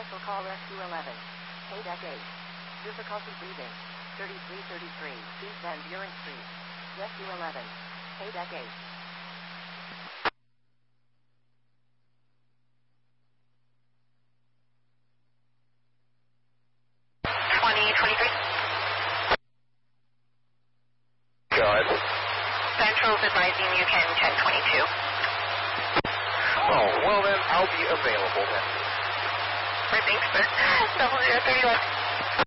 Special call Rescue 11. Hey Deck 8. Difficulty breathing. 3333 East Van Buren Street. Rescue 11. Hey Deck 8. Go ahead. Central's advising you can 1022. Oh, well then, I'll be available then. Thanks, sir. 0031.